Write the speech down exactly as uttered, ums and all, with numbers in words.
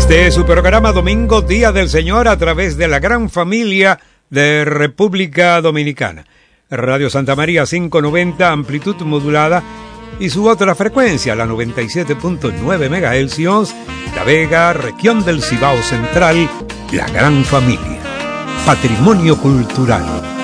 Este es su programa Domingo, Día del Señor, a través de la gran familia de República Dominicana. Radio Santa María quinientos noventa, amplitud modulada, y su otra frecuencia, la noventa y siete punto nueve megahercios, La Vega, región del Cibao Central, la gran familia. Patrimonio cultural.